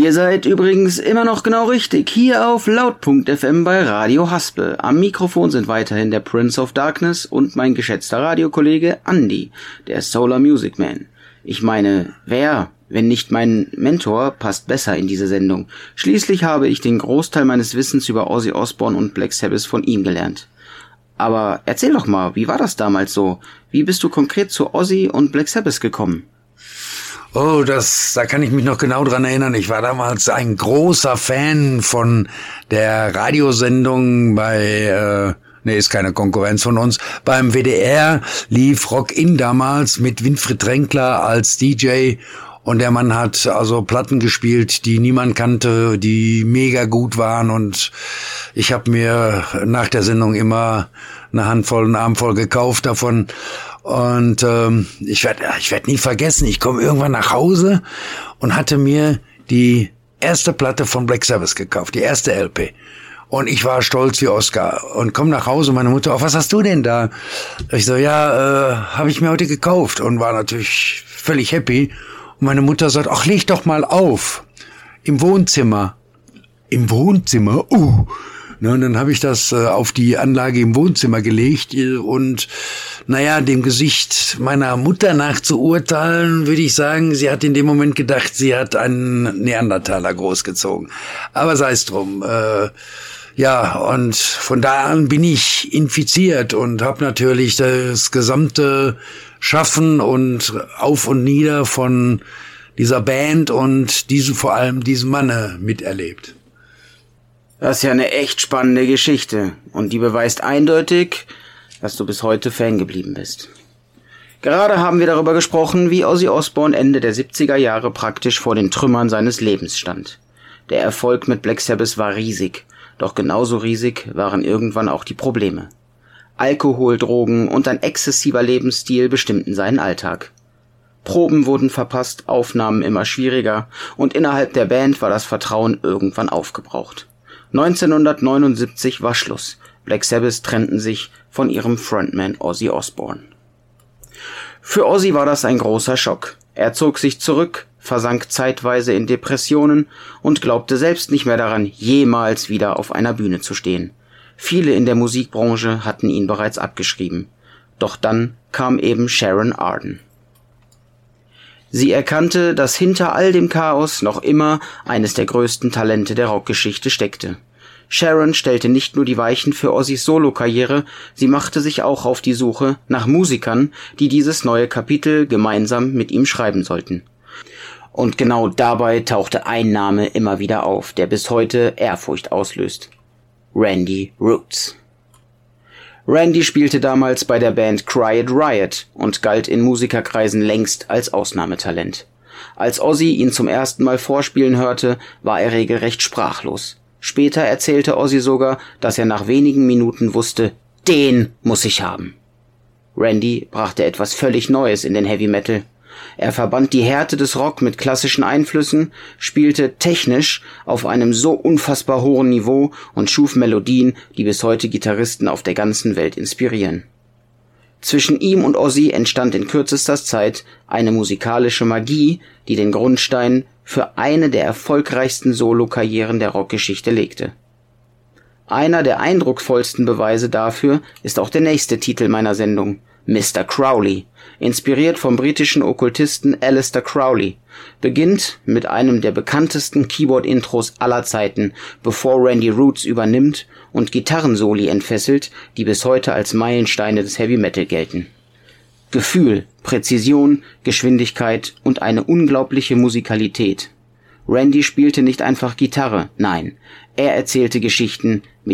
Ihr seid übrigens immer noch genau richtig, hier auf Laut.fm bei Radio Haspel. Am Mikrofon sind weiterhin der Prince of Darkness und mein geschätzter Radiokollege Andy, der Solar Music Man. Ich meine, wer, wenn nicht mein Mentor, passt besser in diese Sendung. Schließlich habe ich den Großteil meines Wissens über Ozzy Osbourne und Black Sabbath von ihm gelernt. Aber erzähl doch mal, wie war das damals so? Wie bist du konkret zu Ozzy und Black Sabbath gekommen? Oh, da kann ich mich noch genau dran erinnern. Ich war damals ein großer Fan von der Radiosendung ist keine Konkurrenz von uns. Beim WDR lief Rock In damals mit Winfried Tränkler als DJ und der Mann hat also Platten gespielt, die niemand kannte, die mega gut waren und ich habe mir nach der Sendung immer eine Handvoll, einen Arm voll gekauft davon. Und ich werd nie vergessen, ich komme irgendwann nach Hause und hatte mir die erste Platte von Black Sabbath gekauft, die erste LP. Und ich war stolz wie Oscar und komme nach Hause, meine Mutter, was hast du denn da? Ich so, habe ich mir heute gekauft und war natürlich völlig happy. Und meine Mutter sagt, ach, leg doch mal auf, im Wohnzimmer. Im Wohnzimmer? Und dann habe ich das auf die Anlage im Wohnzimmer gelegt und dem Gesicht meiner Mutter nach zu urteilen, würde ich sagen, sie hat in dem Moment gedacht, sie hat einen Neandertaler großgezogen. Aber sei es drum. Und von da an bin ich infiziert und habe natürlich das gesamte Schaffen und Auf und Nieder von dieser Band und vor allem diesem Manne miterlebt. Das ist ja eine echt spannende Geschichte und die beweist eindeutig, dass du bis heute Fan geblieben bist. Gerade haben wir darüber gesprochen, wie Ozzy Osbourne Ende der 70er Jahre praktisch vor den Trümmern seines Lebens stand. Der Erfolg mit Black Sabbath war riesig, doch genauso riesig waren irgendwann auch die Probleme. Alkohol, Drogen und ein exzessiver Lebensstil bestimmten seinen Alltag. Proben wurden verpasst, Aufnahmen immer schwieriger und innerhalb der Band war das Vertrauen irgendwann aufgebraucht. 1979 war Schluss. Black Sabbath trennten sich von ihrem Frontman Ozzy Osbourne. Für Ozzy war das ein großer Schock. Er zog sich zurück, versank zeitweise in Depressionen und glaubte selbst nicht mehr daran, jemals wieder auf einer Bühne zu stehen. Viele in der Musikbranche hatten ihn bereits abgeschrieben. Doch dann kam eben Sharon Arden. Sie erkannte, dass hinter all dem Chaos noch immer eines der größten Talente der Rockgeschichte steckte. Sharon stellte nicht nur die Weichen für Ozzys Solokarriere, sie machte sich auch auf die Suche nach Musikern, die dieses neue Kapitel gemeinsam mit ihm schreiben sollten. Und genau dabei tauchte ein Name immer wieder auf, der bis heute Ehrfurcht auslöst: Randy Rhoads. Randy spielte damals bei der Band Quiet Riot und galt in Musikerkreisen längst als Ausnahmetalent. Als Ozzy ihn zum ersten Mal vorspielen hörte, war er regelrecht sprachlos. Später erzählte Ozzy sogar, dass er nach wenigen Minuten wusste, den muss ich haben. Randy brachte etwas völlig Neues in den Heavy Metal. Er verband die Härte des Rock mit klassischen Einflüssen, spielte technisch auf einem so unfassbar hohen Niveau und schuf Melodien, die bis heute Gitarristen auf der ganzen Welt inspirieren. Zwischen ihm und Ozzy entstand in kürzester Zeit eine musikalische Magie, die den Grundstein für eine der erfolgreichsten Solokarrieren der Rockgeschichte legte. Einer der eindrucksvollsten Beweise dafür ist auch der nächste Titel meiner Sendung: Mr. Crowley, inspiriert vom britischen Okkultisten Aleister Crowley, beginnt mit einem der bekanntesten Keyboard-Intros aller Zeiten, bevor Randy Rhoads übernimmt und Gitarrensoli entfesselt, die bis heute als Meilensteine des Heavy Metal gelten. Gefühl, Präzision, Geschwindigkeit und eine unglaubliche Musikalität. Randy spielte nicht einfach Gitarre, nein, er erzählte Geschichten mit